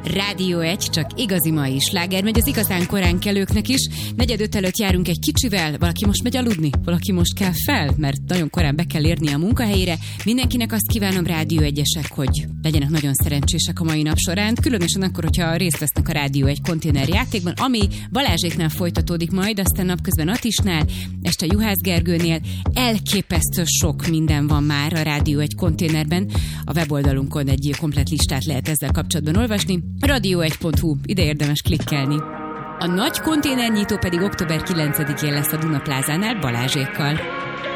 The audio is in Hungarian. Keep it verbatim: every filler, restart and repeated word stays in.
Rádió egy, csak igazi mai sláger megy az igazán korán kelőknek is. Negyed öt előtt járunk egy kicsivel, valaki most megy aludni, valaki most kell fel, mert nagyon korán be kell érni a munkahelyére. Mindenkinek azt kívánom, Rádió egyesek, hogy legyenek nagyon szerencsések a mai nap során, különösen akkor, hogyha részt vesznek a Rádió egy konténer játékban, ami Balázséknál folytatódik majd, aztán napközben Atisnál, este Juhász Gergőnél. Elképesztő sok minden van már a Rádió egy konténerben. A weboldalunkon egy komplett listát lehet ezzel kapcsolatban olvasni. rádió egy pont hu, ide érdemes klikkelni. A nagy konténernyitó pedig október kilencedikén lesz a Duna Plázánál Balázsékkal.